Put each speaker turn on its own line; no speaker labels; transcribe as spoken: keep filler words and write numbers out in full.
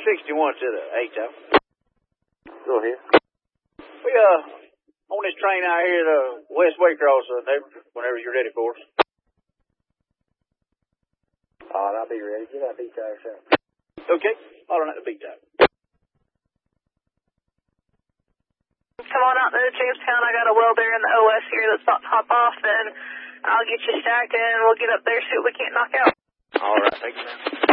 sixty-one to the eight, though.
Go ahead.
We, uh, on this train out here to West Waycross, uh, whenever you're ready for us.
All right, I'll be ready. Get that beat tire shot.
Okay, holler at the beat tire.
Come on out to Jamestown. I got a welder in the O S here that's about to hop off, and I'll get you stacked, and we'll get up there, see what we can't knock out.
All right, thank you, man.